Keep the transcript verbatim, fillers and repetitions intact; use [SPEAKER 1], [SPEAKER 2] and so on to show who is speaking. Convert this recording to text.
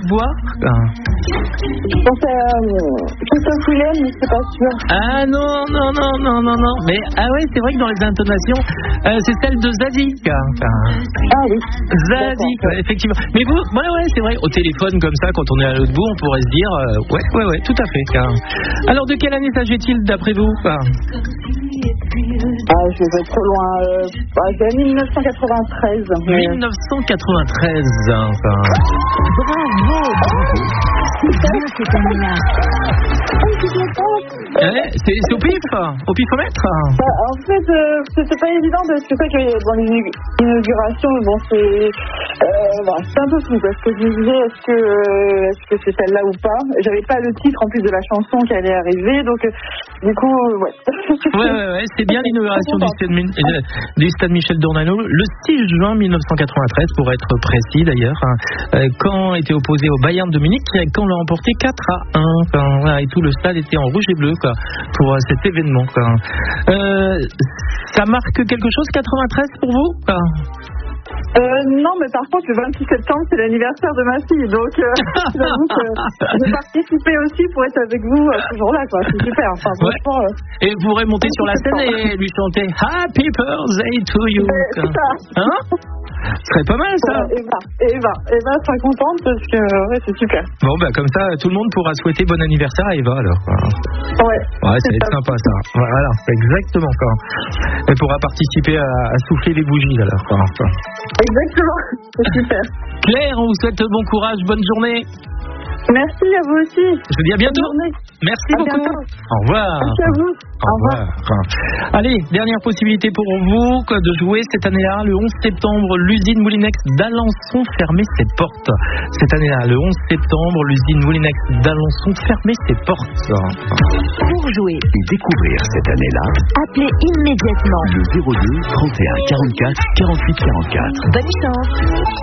[SPEAKER 1] voix.
[SPEAKER 2] Je pensais à Christophe Willem, mais c'est pas sûr.
[SPEAKER 1] Ah non, non, non, non, non, non. Mais ah ouais, c'est vrai que dans les intonations, euh, c'est celle de Zadig.
[SPEAKER 2] Ah oui.
[SPEAKER 1] Zadig, ouais, effectivement. Mais vous, ouais, ouais, c'est vrai. Au téléphone comme ça, quand on est à l'autre bout, on pourrait se dire, euh, ouais, ouais, ouais, tout à fait. Car... Alors, de quelle année s'agit-il d'après vous?
[SPEAKER 2] Ah, je vais trop loin. Euh, bah, c'est dix-neuf cent quatre-vingt-treize. Mais...
[SPEAKER 1] dix-neuf cent quatre-vingt-treize. Enfin...
[SPEAKER 3] Bravo, bravo. C'est bien cette année-là.
[SPEAKER 1] Ouais, c'est, c'est au pif, au pifomètre.
[SPEAKER 2] Bah, en fait, euh, c'était pas évident parce que c'est vrai que dans les inaugurations, bon, c'est, euh, bon, c'est un peu flou parce que je me disais est-ce que, euh, est-ce que c'est celle-là ou pas. J'avais pas le titre en plus de la chanson qui allait arriver, donc euh, du coup, ouais.
[SPEAKER 1] Ouais, ouais, ouais, c'est bien l'inauguration du stade, euh, du stade Michel Dornano, le six juin mille neuf cent quatre-vingt-treize pour être précis d'ailleurs. Hein, euh, quand était opposé au Bayern de Munich, quand on l'a remporté quatre à un, quand, voilà, et tout le stade était en rouge et bleu quoi, pour euh, cet événement. Quoi. Euh, ça marque quelque chose quatre-vingt-treize pour vous quoi?
[SPEAKER 2] Euh, non, mais par contre, le vingt-six septembre, c'est l'anniversaire de ma fille, donc euh, j'avoue que j'ai participé aussi pour être avec vous euh, ce jour-là, quoi. C'est super. Enfin, franchement.
[SPEAKER 1] Ouais.
[SPEAKER 2] Euh,
[SPEAKER 1] et vous pourrez monter sur la scène et lui chanter Happy Birthday to you.
[SPEAKER 2] C'est ça.
[SPEAKER 1] Hein? Ce serait pas mal ça.
[SPEAKER 2] Ouais, Eva, Eva, Eva sera contente parce que ouais, c'est super.
[SPEAKER 1] Bon bah comme ça tout le monde pourra souhaiter bon anniversaire à Eva alors.
[SPEAKER 2] Ouais.
[SPEAKER 1] Ouais, ça va être sympa ça. Voilà, exactement quoi. Elle pourra participer à, à souffler les bougies alors. Quoi.
[SPEAKER 2] Exactement, c'est super.
[SPEAKER 1] Claire, on vous souhaite bon courage, bonne journée.
[SPEAKER 2] Merci à vous aussi.
[SPEAKER 1] Je vous dis à bientôt. Merci
[SPEAKER 2] à
[SPEAKER 1] beaucoup.
[SPEAKER 2] Bientôt.
[SPEAKER 1] Au revoir.
[SPEAKER 2] Merci à vous.
[SPEAKER 1] Au revoir. Allez, dernière possibilité pour vous quoi, de jouer cette année-là. Le onze septembre, l'usine Moulinex d'Alençon fermait ses portes. Cette année-là, le onze septembre, l'usine Moulinex d'Alençon fermait ses portes.
[SPEAKER 3] Pour jouer
[SPEAKER 4] et découvrir cette année-là,
[SPEAKER 3] appelez immédiatement
[SPEAKER 4] le zéro deux trente et un quarante-quatre quarante-huit quarante-quatre.
[SPEAKER 3] Bonne chance.